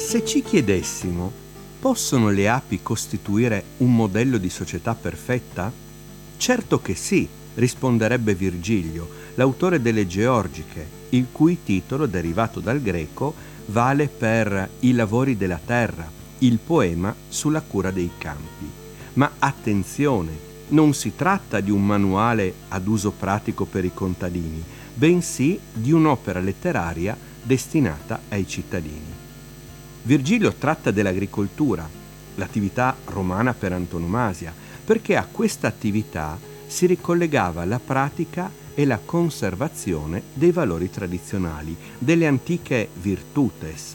Se ci chiedessimo, possono le api costituire un modello di società perfetta? Certo che sì, risponderebbe Virgilio, l'autore delle Georgiche, il cui titolo, derivato dal greco, vale per I lavori della terra, il poema sulla cura dei campi. Ma attenzione, non si tratta di un manuale ad uso pratico per i contadini, bensì di un'opera letteraria destinata ai cittadini. Virgilio tratta dell'agricoltura, l'attività romana per antonomasia, perché a questa attività si ricollegava la pratica e la conservazione dei valori tradizionali, delle antiche virtutes.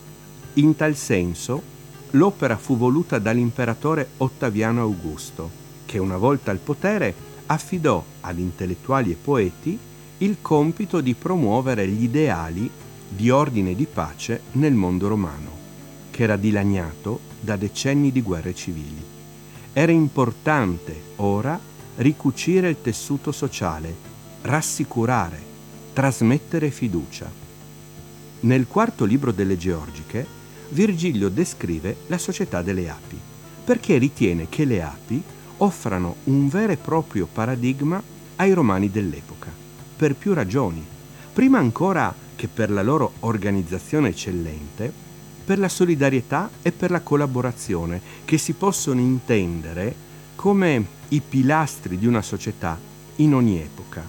In tal senso, l'opera fu voluta dall'imperatore Ottaviano Augusto, che una volta al potere affidò ad intellettuali e poeti il compito di promuovere gli ideali di ordine e di pace nel mondo romano, che era dilaniato da decenni di guerre civili. Era importante ora ricucire il tessuto sociale, rassicurare, trasmettere fiducia. Nel quarto libro delle Georgiche, Virgilio descrive la società delle api, perché ritiene che le api offrano un vero e proprio paradigma ai romani dell'epoca, per più ragioni. Prima ancora che per la loro organizzazione eccellente, per la solidarietà e per la collaborazione, che si possono intendere come i pilastri di una società in ogni epoca.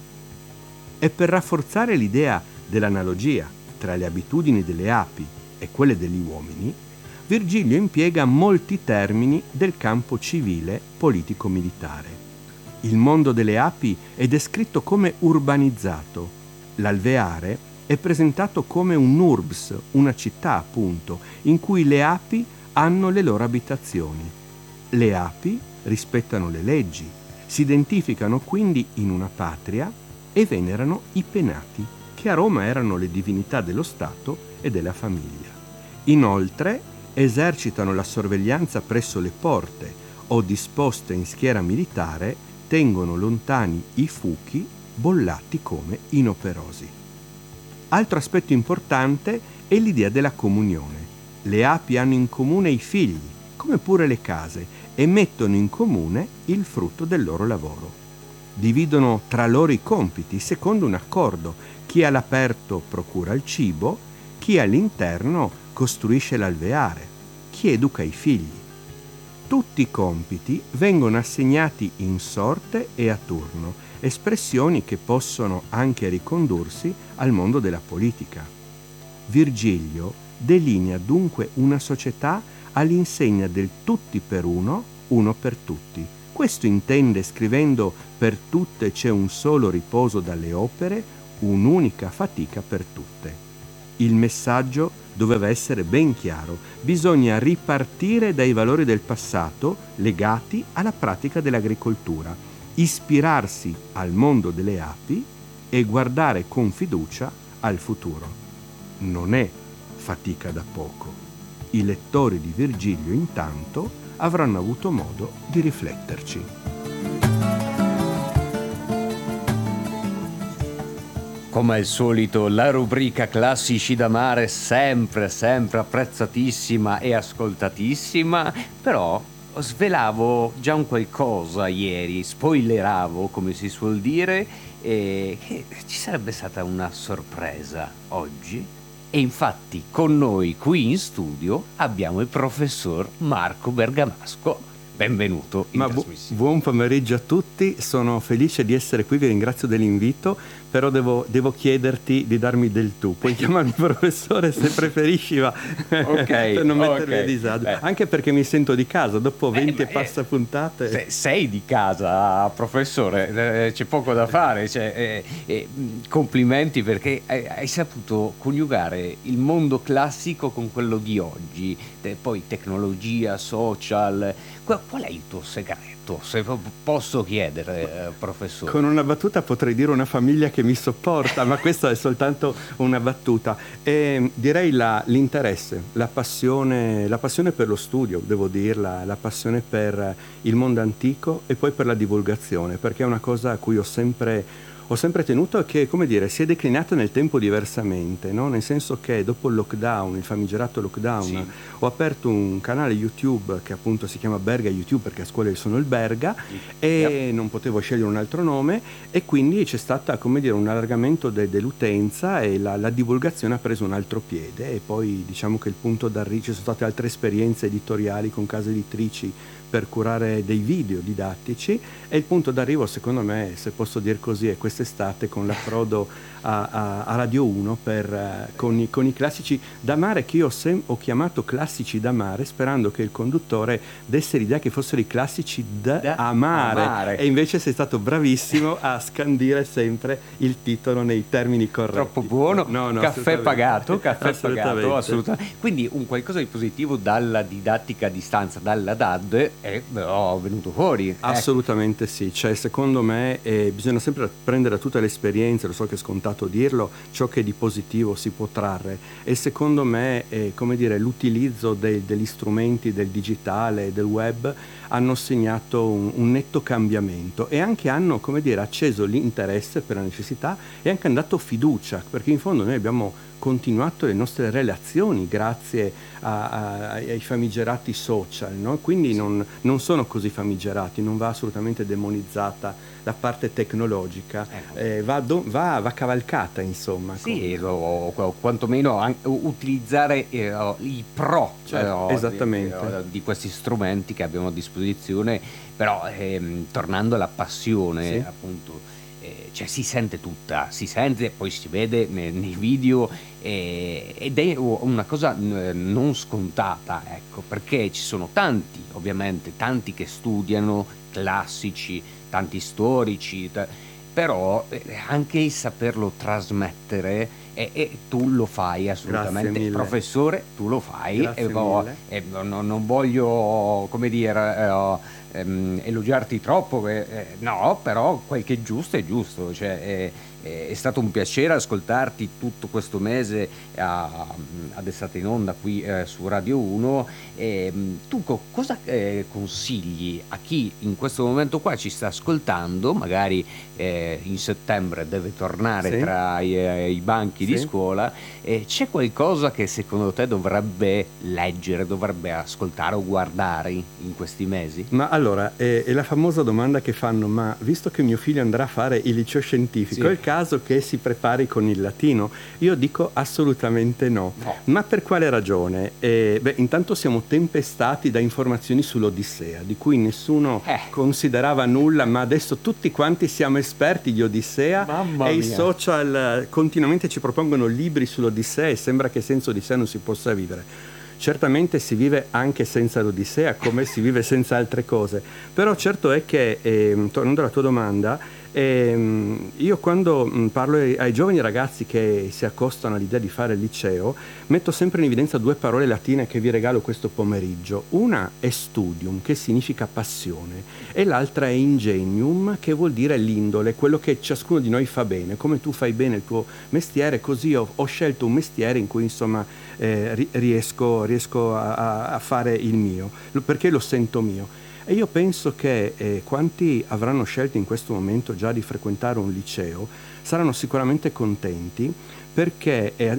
E per rafforzare l'idea dell'analogia tra le abitudini delle api e quelle degli uomini, Virgilio impiega molti termini del campo civile politico-militare. Il mondo delle api è descritto come urbanizzato, l'alveare è presentato come un urbs, una città appunto, in cui le api hanno le loro abitazioni. Le api rispettano le leggi, si identificano quindi in una patria e venerano i penati, che a Roma erano le divinità dello Stato e della famiglia. Inoltre esercitano la sorveglianza presso le porte o disposte in schiera militare tengono lontani i fuchi bollati come inoperosi. Altro aspetto importante è l'idea della comunione. Le api hanno in comune i figli, come pure le case, e mettono in comune il frutto del loro lavoro. Dividono tra loro i compiti secondo un accordo. Chi all'aperto procura il cibo, chi all'interno costruisce l'alveare, chi educa i figli. Tutti i compiti vengono assegnati in sorte e a turno, espressioni che possono anche ricondursi al mondo della politica. Virgilio delinea dunque una società all'insegna del tutti per uno, uno per tutti. Questo intende scrivendo: per tutte c'è un solo riposo dalle opere, un'unica fatica per tutte. Il messaggio doveva essere ben chiaro: bisogna ripartire dai valori del passato legati alla pratica dell'agricoltura, ispirarsi al mondo delle api e guardare con fiducia al futuro. Non è fatica da poco. I lettori di Virgilio intanto avranno avuto modo di rifletterci. Come al solito, la rubrica Classici da Mare sempre apprezzatissima e ascoltatissima, però svelavo già un qualcosa ieri, spoileravo, come si suol dire, che ci sarebbe stata una sorpresa oggi. E infatti con noi qui in studio abbiamo il professor Marco Bergamasco. Benvenuto in trasmissione. Buon pomeriggio a tutti, sono felice di essere qui, vi ringrazio dell'invito, però devo chiederti di darmi del tu. Puoi chiamarmi professore se preferisci, ma per non mettermi a disagio. Anche perché mi sento di casa, dopo 20 e passa puntate. Sei di casa, professore, c'è poco da fare. Complimenti, perché hai saputo coniugare il mondo classico con quello di oggi, poi tecnologia, social. Qual è il tuo segreto, se posso chiedere, professore? Con una battuta potrei dire una famiglia che mi sopporta, ma questa è soltanto una battuta. E direi l'interesse, la passione per lo studio, devo dirla, la passione per il mondo antico e poi per la divulgazione, perché è una cosa a cui ho sempre ho sempre tenuto che, come dire, si è declinata nel tempo diversamente, no? Nel senso che dopo il lockdown, il famigerato lockdown, Sì. ho aperto un canale YouTube che appunto si chiama Berga YouTube, perché a scuola io sono il Berga e non potevo scegliere un altro nome, e quindi c'è stata, come dire, un allargamento dell'utenza, e la divulgazione ha preso un altro piede, e poi diciamo che il punto d'arrivo, ci sono state altre esperienze editoriali con case editrici per curare dei video didattici, e il punto d'arrivo, secondo me, se posso dir così, è quest'estate con l'approdo a Radio 1 con i classici da mare, che io ho chiamato classici da mare, sperando che il conduttore desse l'idea che fossero i classici da amare, e invece sei stato bravissimo a scandire sempre il titolo nei termini corretti. Troppo buono. No, Caffè pagato, assolutamente. assolutamente. Quindi un qualcosa di positivo dalla didattica a distanza, dalla DAD, è venuto fuori. Assolutamente sì, cioè secondo me bisogna sempre prendere da tutte le esperienze, lo so che è scontato dirlo, ciò che di positivo si può trarre, e secondo me come dire, l'utilizzo degli strumenti del digitale, del web, hanno segnato un netto cambiamento, e anche hanno, come dire, acceso l'interesse per la necessità, e anche dato fiducia, perché in fondo noi abbiamo continuato le nostre relazioni grazie ai famigerati social, no? Quindi non sono così famigerati, non va assolutamente demonizzata la parte tecnologica, va cavalcata, insomma. Sì, o quantomeno utilizzare i pro, Certo, esattamente. di questi strumenti che abbiamo a disposizione, però tornando alla passione, Sì. appunto, cioè si sente tutta, si sente e poi si vede nei video, ed è una cosa non scontata, ecco, perché ci sono tanti, ovviamente, tanti che studiano classici, tanti storici, però anche il saperlo trasmettere, e tu lo fai assolutamente. Grazie mille. Professore, tu lo fai. Grazie mille. Non voglio, come dire, elogiarti troppo, no, però quel che è giusto è giusto, cioè è stato un piacere ascoltarti tutto questo mese ad Estate in Onda qui su Radio 1. Tu cosa consigli a chi in questo momento qua ci sta ascoltando, magari in settembre deve tornare Sì. tra i banchi di Sì. scuola, c'è qualcosa che secondo te dovrebbe leggere, dovrebbe ascoltare o guardare in questi mesi? Ma allora, è la famosa domanda che fanno: ma visto che mio figlio andrà a fare il liceo scientifico, Sì. è il caso che si prepari con il latino? Io dico assolutamente no. No. Ma per quale ragione? Intanto siamo tempestati da informazioni sull'Odissea, di cui nessuno considerava nulla, ma adesso tutti quanti siamo esperti di Odissea. Mamma e i mia. social continuamente ci propongono libri sull'Odissea, e sembra che senza Odissea non si possa vivere. Certamente si vive anche senza l'Odissea, come si vive senza altre cose, però certo è che, tornando alla tua domanda, io quando parlo ai giovani ragazzi che si accostano all'idea di fare il liceo, metto sempre in evidenza due parole latine che vi regalo questo pomeriggio. Una è studium, che significa passione, e l'altra è ingenium, che vuol dire l'indole, quello che ciascuno di noi fa bene. Come tu fai bene il tuo mestiere, così ho scelto un mestiere in cui, insomma, riesco a fare il mio, perché lo sento mio. E io penso che quanti avranno scelto in questo momento già di frequentare un liceo saranno sicuramente contenti, perché